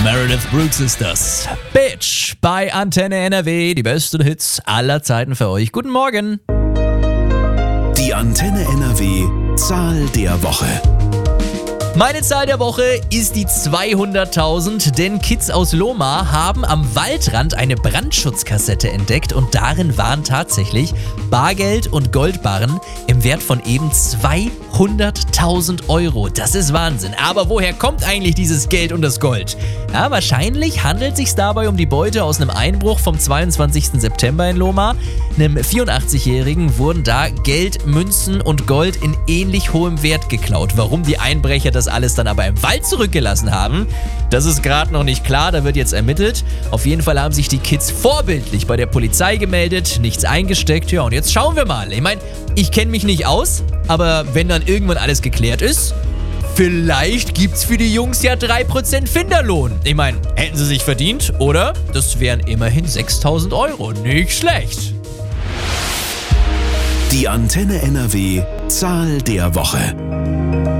Meredith Brooks ist das. Bitch bei Antenne NRW, die besten Hits aller Zeiten für euch. Guten Morgen. Die Antenne NRW Zahl der Woche. Meine Zahl der Woche ist die 200.000, denn Kids aus Lohmar haben am Waldrand eine Brandschutzkassette entdeckt und darin waren tatsächlich Bargeld und Goldbarren im Wert von eben 200.000 Euro. Das ist Wahnsinn. Aber woher kommt eigentlich dieses Geld und das Gold? Ja, wahrscheinlich handelt es sich dabei um die Beute aus einem Einbruch vom 22. September in Lohmar. Einem 84-Jährigen wurden da Geld, Münzen und Gold in ähnlich hohem Wert geklaut. Warum die Einbrecher das alles dann aber im Wald zurückgelassen haben, das ist gerade noch nicht klar, da wird jetzt ermittelt. Auf jeden Fall haben sich die Kids vorbildlich bei der Polizei gemeldet, nichts eingesteckt. Ja, und jetzt schauen wir mal. Ich meine, ich kenne mich nicht aus, aber wenn dann irgendwann alles geklärt ist, vielleicht gibt's für die Jungs ja 3% Finderlohn. Ich meine, hätten sie sich verdient, oder? Das wären immerhin 6.000 Euro. Nicht schlecht. Die Antenne NRW Zahl der Woche.